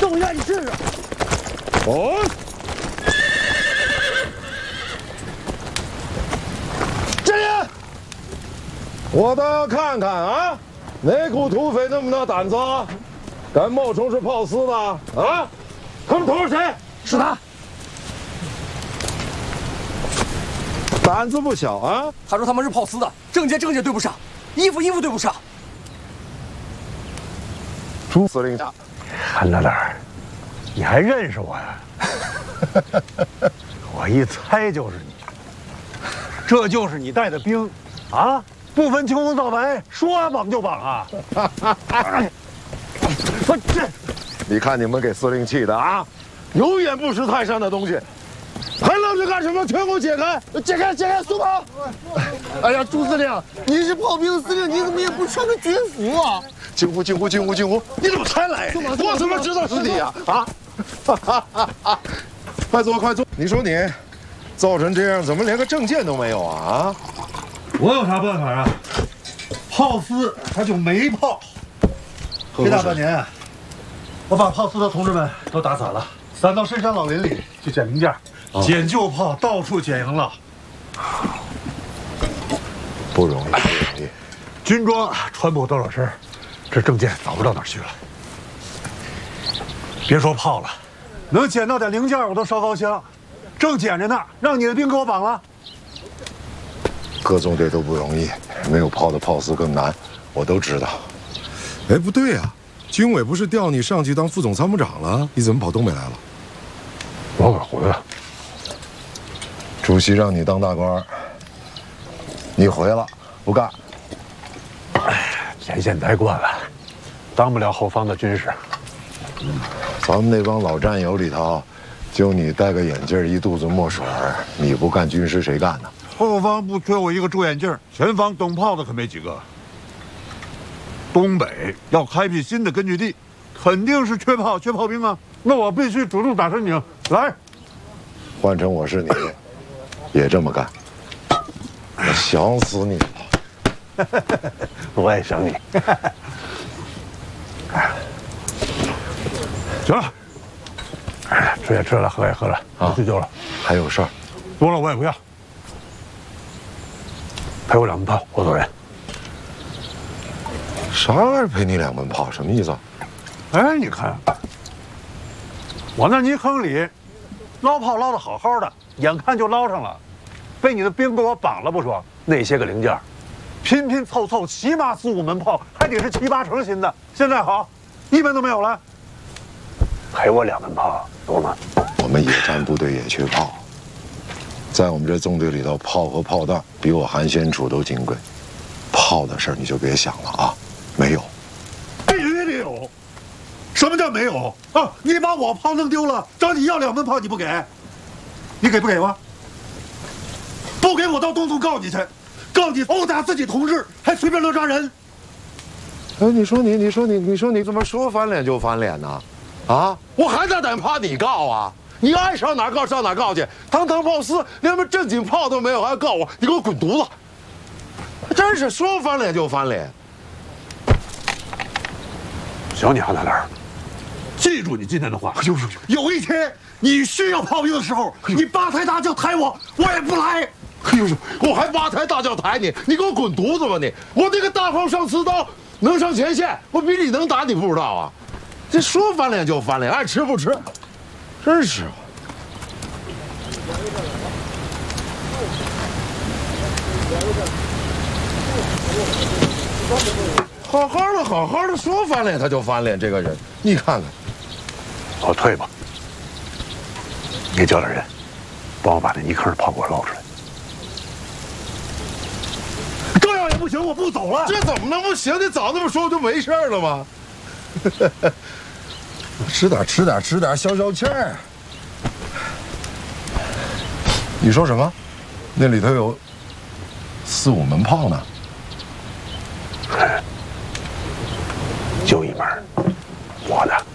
动一下，你试试。 哦。这里，我倒要看看啊，哪股土匪那么大胆子，敢冒充是炮司的啊？他们头是谁？ 是他。 胆子不小啊！ 他说他们是炮司的，证件对不上，衣服对不上。 朱司令， 韩大胆儿，你还认识我呀？我一猜就是你，这就是你带的兵，啊，不分青红皂白，说绑就绑啊！ 我这，你看你们给司令气的啊，有眼不识泰山的东西！ 还愣着干什么？全给我解开！解开！松绑！ 哎呀，朱司令，您是炮兵司令，您怎么也不穿个军服啊？ 军服！你怎么才来？我怎么知道是你呀？啊！快坐！你说你造成这样，怎么连个证件都没有啊？ 我有啥办法啊？炮司他就没炮。这大半年，我把炮司的同志们都打散了，散到深山老林里去捡零件。 捡旧炮，到处捡赢了， 不容易。 军装穿不多少身，这证件早不知道哪儿去了。别说炮了，能捡到点零件我都烧高香。正捡着呢，让你的兵给我绑了。 各纵队都不容易，没有炮的炮司更难，我都知道。哎，不对呀，军委不是调你上去当副总参谋长了？你怎么跑东北来了？ 我给回了。 主席让你当大官，你回了不干。 前线待惯了，当不了后方的军师。 咱们那帮老战友里头，就你戴个眼镜，一肚子墨水，你不干军师谁干呢？ 后方不缺我一个住眼镜，前方懂炮的可没几个。东北要开辟新的根据地，肯定是缺炮兵啊！那我必须主动打申请。来， 换成我是你。 也这么干，我想死你了！ 我也想你。行了，吃也吃了，喝也喝了，啊，去救了。 还有事儿， 多了我也不要。赔我2门炮，我走人。 啥玩意儿赔你2门炮？什么意思啊？ 哎，你看，我那泥坑里捞炮捞得好好的。 眼看就捞上了，被你的兵给我绑了不说，那些个零件，拼凑，起码4、5门炮，还得是7、8成新的。现在好，1门都没有了，赔我2门炮，多吗？ 我们野战部队也缺炮，在我们这纵队里头，炮和炮弹比我韩先楚都金贵。炮的事儿你就别想了啊，没有， 必须得有。什么叫没有啊？你把我炮弄丢了，找你要2门炮，你不给？ 你给不给我？不给我到东总告你去，告你殴打自己同志，还随便乱抓人。 哎，你说你怎么说翻脸就翻脸呢？啊，我还大胆怕你告啊？你爱上哪告上哪告去，堂炮司连门正经炮都没有，还要告我？你给我滚犊子！真是说翻脸就翻脸。 小你韩大胆，记住你今天的话。有一天。 你需要炮兵的时候，你8抬大轿抬我，我也不来。 我还8抬大轿抬你，你给我滚犊子吧你！我这个大炮上刺刀，能上前线，我比你能打，你不知道啊？这说翻脸就翻脸，爱吃不吃，真是。好好的说翻脸他就翻脸，这个人你看看。 我退吧。 你叫点人，帮我把那泥坑的炮给我捞出来。这样也不行，我不走了。 这怎么能不行？你早这么说不就没事了吗？吃点，消气儿。你说什么？那里头有4、5门炮呢？ 就1门，我的。